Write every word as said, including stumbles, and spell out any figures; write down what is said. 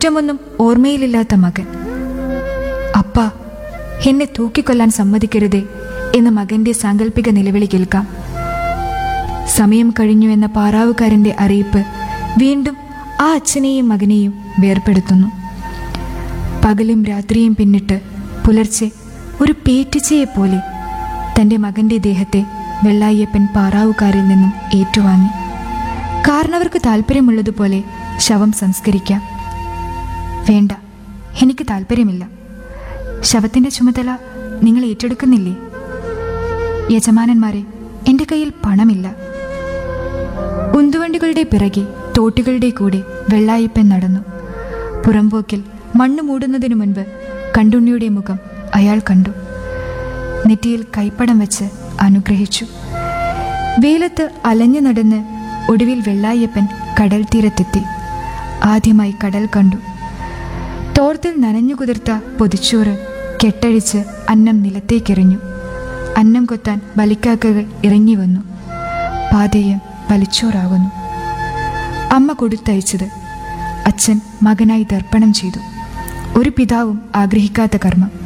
കുറ്റമൊന്നും ഓർമ്മയിലില്ലാത്ത മകൻ. അപ്പ, എന്നെ തൂക്കിക്കൊല്ലാൻ സമ്മതിക്കരുതേ എന്ന മകന്റെ സാങ്കല്പിക നിലവിളി കേൾക്കാം. സമയം കഴിഞ്ഞു എന്ന പാറാവുകാരന്റെ അറിയിപ്പ് വീണ്ടും ആ അച്ഛനെയും മകനെയും വേർപെടുത്തുന്നു. പകലും രാത്രിയും പിന്നിട്ട് പുലർച്ചെ ഒരു പേറ്റിച്ചയെപ്പോലെ തൻ്റെ മകന്റെ ദേഹത്തെ വെള്ളായ്യപ്പൻ പാറാവുകാരിൽ നിന്നും ഏറ്റുവാങ്ങി. കാരണവർക്ക് താല്പര്യമുള്ളതുപോലെ ശവം സംസ്കരിക്കാം. വേണ്ട, എനിക്ക് താല്പര്യമില്ല. ശവത്തിൻ്റെ ചുമതല നിങ്ങൾ ഏറ്റെടുക്കുന്നില്ലേ? യജമാനന്മാരെ, എൻ്റെ കയ്യിൽ പണമില്ല. ഉന്തുവണ്ടികളുടെ പിറകെ തോട്ടുകളുടെ കൂടെ വെള്ളായ്യപ്പൻ നടന്നു. പുറംപോക്കിൽ മണ്ണ് മൂടുന്നതിനു മുൻപ് കണ്ടുണ്ണിയുടെ മുഖം അയാൾ കണ്ടു. നെറ്റിയിൽ കൈപ്പടം വെച്ച് അനുഗ്രഹിച്ചു. വെയിലത്ത് അലഞ്ഞു നടന്ന് ഒടുവിൽ വെള്ളായ്യപ്പൻ കടൽ തീരത്തെത്തി. ആദ്യമായി കടൽ കണ്ടു. തോർത്തിൽ നനഞ്ഞു കുതിർത്ത പൊതിച്ചോറ് കെട്ടഴിച്ച് അന്നം നിലത്തേക്കെറിഞ്ഞു. അന്നം കൊത്താൻ ബലിക്കാക്കകൾ ഇറങ്ങി വന്നു. പാതേയം വലിച്ചോറാകുന്നു. അമ്മ കൊടുത്തയച്ചത് അച്ഛൻ മകനായി ദർപ്പണം ചെയ്തു. ഒരു പിതാവും ആഗ്രഹിക്കാത്ത കർമ്മം.